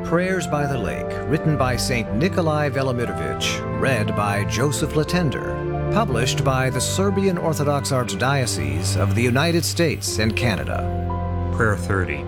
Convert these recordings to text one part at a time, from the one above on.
Prayers by the Lake, written by St. Nikolai Velimirovich, read by Joseph Latender, published by the Serbian Orthodox Archdiocese of the United States and Canada. Prayer 30.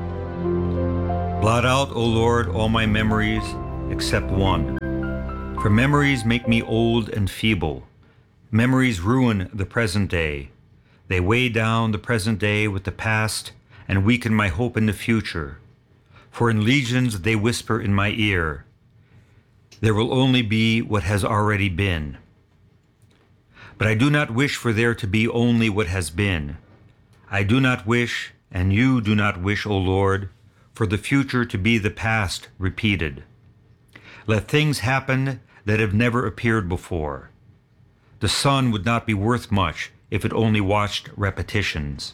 Blot out, O Lord, all my memories except one. For memories make me old and feeble. Memories ruin the present day. They weigh down the present day with the past and weaken my hope in the future. For in legions they whisper in my ear, there will only be what has already been. But I do not wish for there to be only what has been. I do not wish, and you do not wish, O Lord, for the future to be the past repeated. Let things happen that have never appeared before. The sun would not be worth much if it only watched repetitions.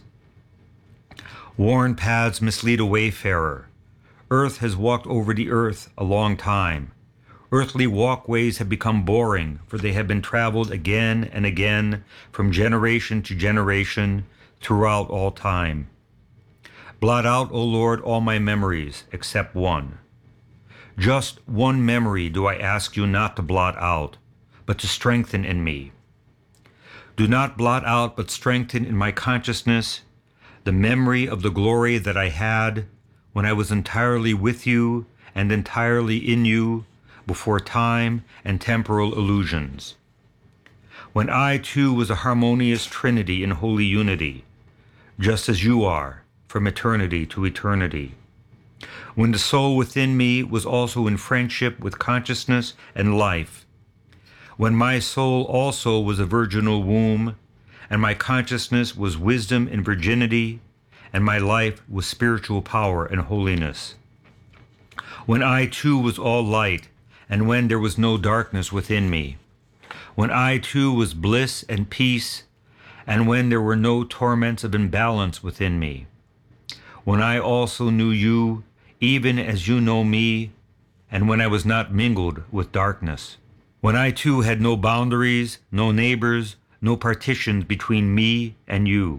Worn paths mislead a wayfarer. Earth has walked over the earth a long time. Earthly walkways have become boring, for they have been traveled again and again from generation to generation throughout all time. Blot out, O Lord, all my memories except one. Just one memory do I ask you not to blot out, but to strengthen in me. Do not blot out, but strengthen in my consciousness the memory of the glory that I had when I was entirely with you and entirely in you before time and temporal illusions. When I too was a harmonious trinity in holy unity, just as you are from eternity to eternity. When the soul within me was also in friendship with consciousness and life. When my soul also was a virginal womb, and my consciousness was wisdom and virginity, and my life was spiritual power and holiness. When I too was all light, and when there was no darkness within me. When I too was bliss and peace, and when there were no torments of imbalance within me. When I also knew you, even as you know me, and when I was not mingled with darkness. When I too had no boundaries, no neighbors, no partitions between me and you.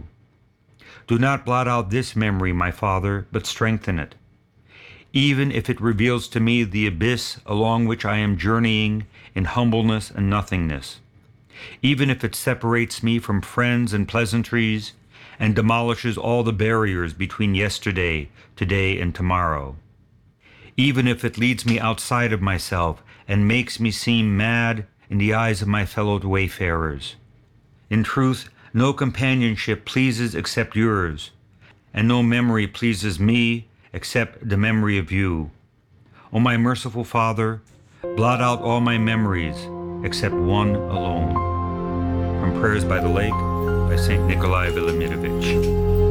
Do not blot out this memory, my Father, but strengthen it. Even if it reveals to me the abyss along which I am journeying in humbleness and nothingness. Even if it separates me from friends and pleasantries and demolishes all the barriers between yesterday, today, and tomorrow. Even if it leads me outside of myself and makes me seem mad in the eyes of my fellow wayfarers. In truth, no companionship pleases except yours, and no memory pleases me except the memory of you. O my merciful Father, blot out all my memories except one alone. From Prayers by the Lake by St. Nikolai Velimirovich.